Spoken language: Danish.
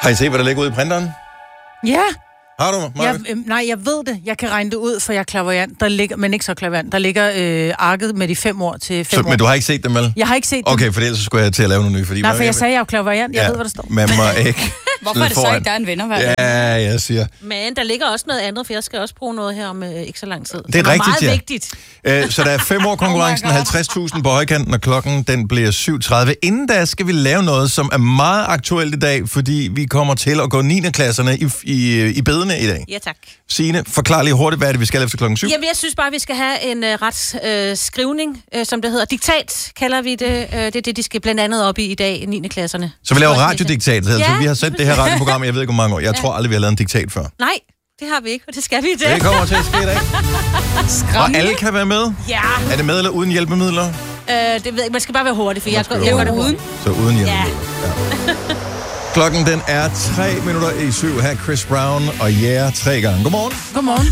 Har I set, hvad der ligger ude i printeren? Ja. Har du, Marcus? Nej, jeg ved det. Jeg kan regne det ud, for jeg er klaverjant. Der ligger, men ikke så klaverjant. Der ligger arket med de 5 år til 5 år. Men du har ikke set dem, vel? Jeg har ikke set dem. Okay, for ellers skulle jeg til at lave noget nyt. Fordi Nej, for jeg sagde, jeg er jo klaverjant. Jeg ved, hvad der står. Man må ikke. Hvorfor er det så ikke, der er en venner? Ja, jeg siger. Men der ligger også noget andet, for jeg skal også bruge noget her om ikke så lang tid. Det er rigtigt, meget vigtigt. Så der er 5 år konkurrencen, 50.000 på højkanten, og klokken den bliver 7.30. Inden da skal vi lave noget, som er meget aktuelt i dag, fordi vi kommer til at gå 9. klasserne i bedene i dag. Ja, tak. Signe, forklar lige hurtigt, hvad er det, vi skal efter klokken 7? Jamen, jeg synes bare, vi skal have en skrivning, som det hedder. Diktat kalder vi det. Det er det, de skal blandt andet op i dag, 9. klasserne. Så vi laver radiodiktat. Altså, Ja. vi har sendt det her radioprogram, jeg ved ikke, hvor mange år. Jeg tror aldrig, vi har lavet en diktat før. Nej, det har vi ikke, og det skal vi i dag. Det kommer til at ske i dag. Og alle kan være med? Ja. Er det med eller uden hjælpemidler? Det ved jeg, man skal bare være hurtig, for jeg gør det uden. Så uden hjælpemidler. Ja. Klokken den er 7:03. Her er Chris Brown og 3 gange. Godmorgen. Godmorgen.